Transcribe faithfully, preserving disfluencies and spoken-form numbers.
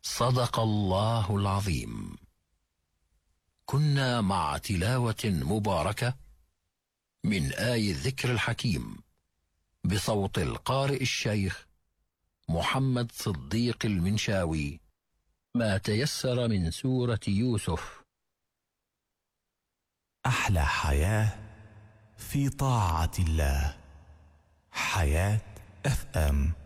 صدق الله العظيم. كنا مع تلاوة مباركة من آي الذكر الحكيم بصوت القارئ الشيخ محمد صديق المنشاوي، ما تيسر من سورة يوسف. أحلى حياة في طاعة الله. حياة اف ام.